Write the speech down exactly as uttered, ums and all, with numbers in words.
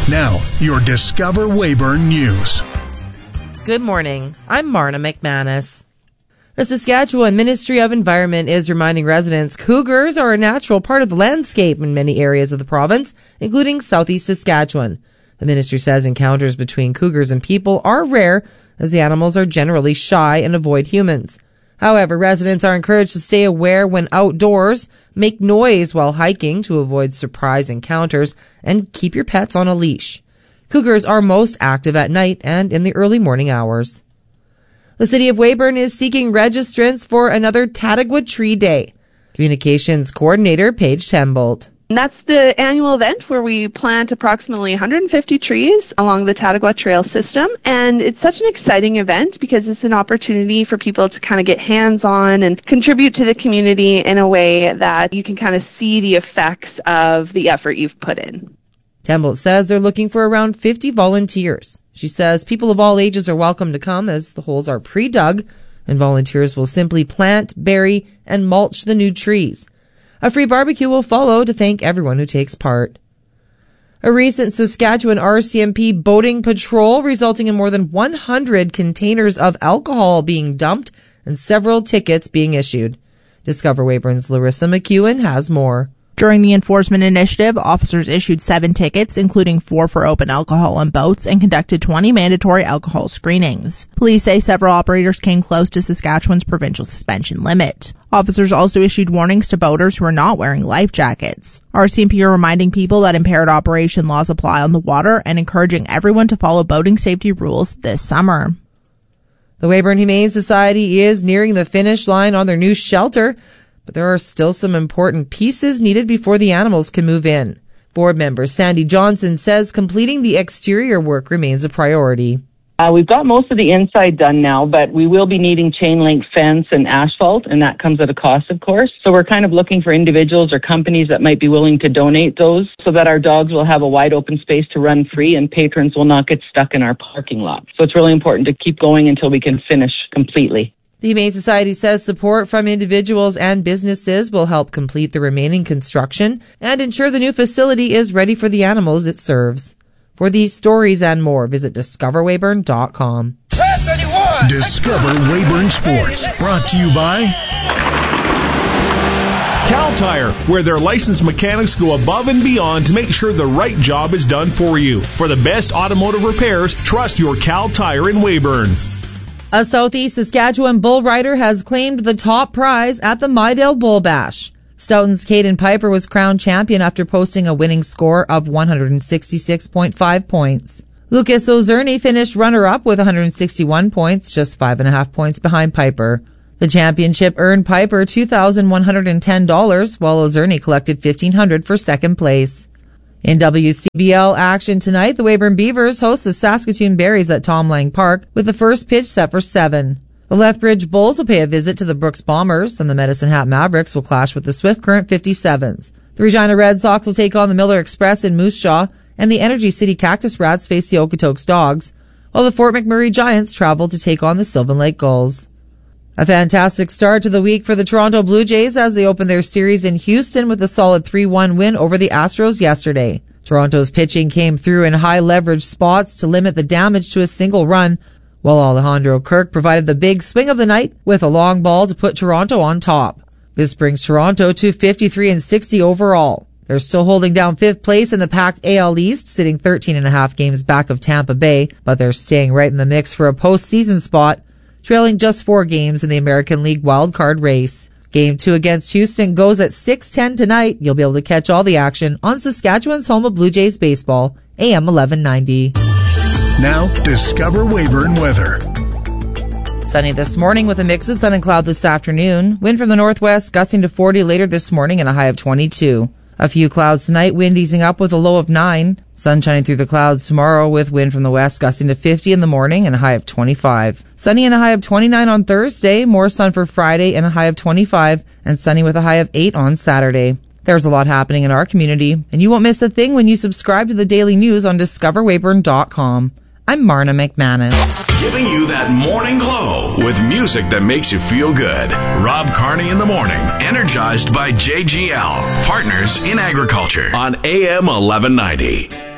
Now, your Discover Weyburn News. Good morning. I'm Marna McManus. The Saskatchewan Ministry of Environment is reminding residents cougars are a natural part of the landscape in many areas of the province, including southeast Saskatchewan. The ministry says encounters between cougars and people are rare, as the animals are generally shy and avoid humans. However, residents are encouraged to stay aware when outdoors, make noise while hiking to avoid surprise encounters, and keep your pets on a leash. Cougars are most active at night and in the early morning hours. The City of Weyburn is seeking registrants for another Tadagwa Tree Day. Communications Coordinator Paige Tembolt. And that's the annual event where we plant approximately one hundred fifty trees along the Tadagwa Trail system. And it's such an exciting event because it's an opportunity for people to kind of get hands-on and contribute to the community in a way that you can kind of see the effects of the effort you've put in. Tembolt says they're looking for around fifty volunteers. She says people of all ages are welcome to come as the holes are pre-dug and volunteers will simply plant, bury, and mulch the new trees. A free barbecue will follow to thank everyone who takes part. A recent Saskatchewan R C M P boating patrol resulting in more than one hundred containers of alcohol being dumped and several tickets being issued. Discover Weyburn's Larissa McEwen has more. During the enforcement initiative, officers issued seven tickets, including four for open alcohol on boats, and conducted twenty mandatory alcohol screenings. Police say several operators came close to Saskatchewan's provincial suspension limit. Officers also issued warnings to boaters who are not wearing life jackets. R C M P are reminding people that impaired operation laws apply on the water and encouraging everyone to follow boating safety rules this summer. The Weyburn Humane Society is nearing the finish line on their new shelter, but there are still some important pieces needed before the animals can move in. Board member Sandy Johnson says completing the exterior work remains a priority. Uh, we've got most of the inside done now, but we will be needing chain link fence and asphalt, and that comes at a cost, of course. So we're kind of looking for individuals or companies that might be willing to donate those so that our dogs will have a wide open space to run free and patrons will not get stuck in our parking lot. So it's really important to keep going until we can finish completely. The Humane Society says support from individuals and businesses will help complete the remaining construction and ensure the new facility is ready for the animals it serves. For these stories and more, visit discover weyburn dot com. Discover Weyburn Sports, brought to you by Cal Tire, where their licensed mechanics go above and beyond to make sure the right job is done for you. For the best automotive repairs, trust your Cal Tire in Weyburn. A Southeast Saskatchewan bull rider has claimed the top prize at the Mydale Bull Bash. Stoughton's Caden Piper was crowned champion after posting a winning score of one hundred sixty-six point five points. Lucas Ozerny finished runner-up with one hundred sixty-one points, just five and a half points behind Piper. The championship earned Piper two thousand one hundred ten dollars, while Ozerny collected fifteen hundred dollars for second place. In W C B L action tonight, the Weyburn Beavers host the Saskatoon Berries at Tom Lang Park with the first pitch set for seven. The Lethbridge Bulls will pay a visit to the Brooks Bombers, and the Medicine Hat Mavericks will clash with the Swift Current fifty-sevens. The Regina Red Sox will take on the Miller Express in Moose Jaw, and the Energy City Cactus Rats face the Okotoks Dogs, while the Fort McMurray Giants travel to take on the Sylvan Lake Gulls. A fantastic start to the week for the Toronto Blue Jays as they opened their series in Houston with a solid three one win over the Astros yesterday. Toronto's pitching came through in high leverage spots to limit the damage to a single run, while Alejandro Kirk provided the big swing of the night with a long ball to put Toronto on top. This brings Toronto to fifty-three and sixty overall. They're still holding down fifth place in the packed A L East, sitting thirteen and a half games back of Tampa Bay, but they're staying right in the mix for a postseason spot, trailing just four games in the American League wildcard race. Game two against Houston goes at six ten tonight. You'll be able to catch all the action on Saskatchewan's home of Blue Jays baseball, A M eleven ninety. Now, Discover Weyburn weather. Sunny this morning with a mix of sun and cloud this afternoon. Wind from the northwest gusting to forty later this morning and a high of twenty-two. A few clouds tonight, wind easing up with a low of nine. Sun shining through the clouds tomorrow with wind from the west gusting to fifty in the morning and a high of twenty-five. Sunny and a high of twenty-nine on Thursday. More sun for Friday and a high of twenty-five. And sunny with a high of eight on Saturday. There's a lot happening in our community, and you won't miss a thing when you subscribe to the daily news on discover weyburn dot com. I'm Marna McManus. Giving you that morning glow with music that makes you feel good. Rob Carney in the morning, energized by J G L, partners in agriculture on A M eleven ninety.